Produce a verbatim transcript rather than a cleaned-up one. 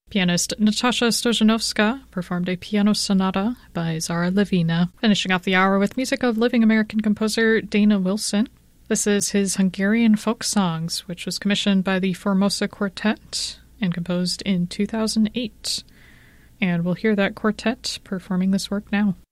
Pianist Natasha Stojanovska performed a piano sonata by Zara Levina, finishing off the hour with music of living American composer Dana Wilson. This is his Hungarian Folk Songs, which was commissioned by the Formosa Quartet and composed in two thousand eight. And we'll hear that quartet performing this work now.